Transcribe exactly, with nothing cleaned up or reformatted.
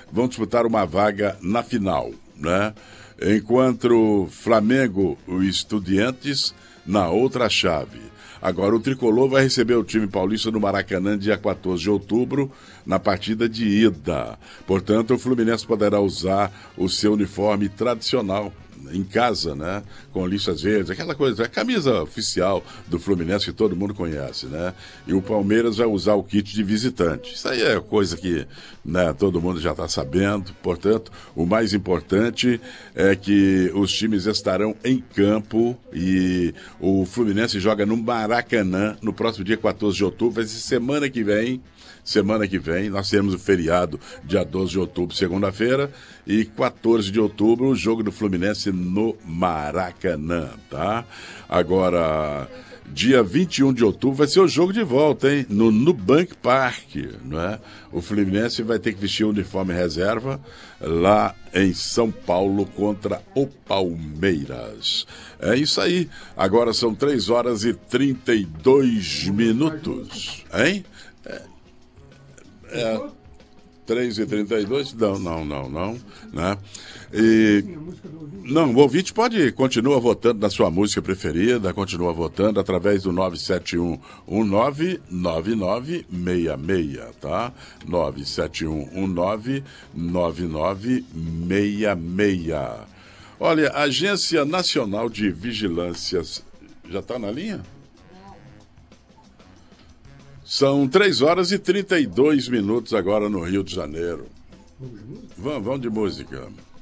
vão disputar uma vaga na final, né? Enquanto Flamengo e Estudiantes na outra chave. Agora o Tricolor vai receber o time paulista no Maracanã dia quatorze de outubro, na partida de ida. Portanto, o Fluminense poderá usar o seu uniforme tradicional em casa, né? Com listas verdes, aquela coisa, a camisa oficial do Fluminense que todo mundo conhece, né? E o Palmeiras vai usar o kit de visitante. Isso aí é coisa que, né, todo mundo já está sabendo. Portanto, o mais importante é que os times estarão em campo e o Fluminense joga no Maracanã no próximo dia quatorze de outubro, vai ser semana que vem. Semana que vem, nós teremos o feriado dia doze de outubro, segunda-feira, e quatorze de outubro, o jogo do Fluminense no Maracanã, tá? Agora, dia vinte e um de outubro vai ser o jogo de volta, hein? No Nubank Park, não é? O Fluminense vai ter que vestir o uniforme reserva lá em São Paulo contra o Palmeiras. É isso aí. Agora são três horas e trinta e dois minutos, hein? É. É, três e trinta e dois? Não, não, não, não. Né? E, não, o ouvinte pode, continua votando na sua música preferida, continua votando através do nove sete um um nove nove nove seis seis, tá? nove sete um um nove nove nove seis seis. Olha, a Agência Nacional de Vigilância já está na linha? São três horas e trinta e dois minutos agora no Rio de Janeiro. Vamos, vamos de música.